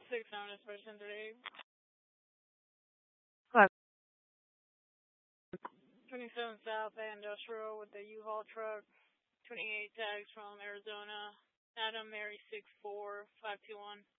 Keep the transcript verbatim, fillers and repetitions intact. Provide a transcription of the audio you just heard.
six seven is person thirty-eight. Hello. twenty-seven South Industrial with the U-Haul truck. twenty-eight tags from Arizona. Adam Mary six four five two one.